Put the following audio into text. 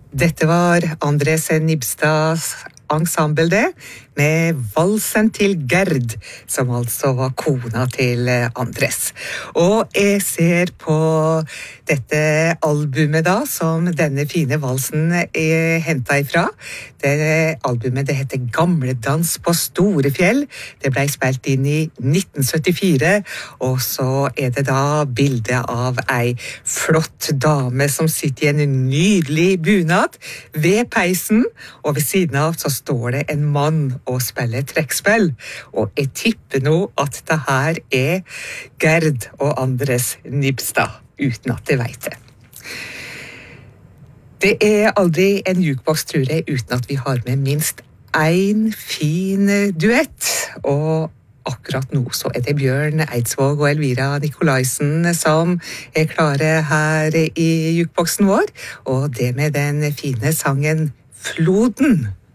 Dette var Andres Nibstads ensemble det, med valsen til Gerd, som altså var kona til Andres. Og jeg ser på dette albumet da, som denne fine valsen er hentet ifra. Det albumet det heter Gamledans på Storefjell. Det ble spilt inn i 1974, og så er det da bilde av ei flott dame som sitter i en nydelig bunad ved peisen, og ved siden av så står det en mann og spiller trekkspill. Og jeg tipper nå at det her er Gerd og Andres Nibstad, uten at jeg vet det. Det er aldri en jukebox, tror jeg, uten at vi har med minst en fin duett. Og akkurat nå så er det Bjørn Eidsvåg og Elvira Nikolaisen som er klare her i jukeboxen vår. Og det med den fine sangen Floden.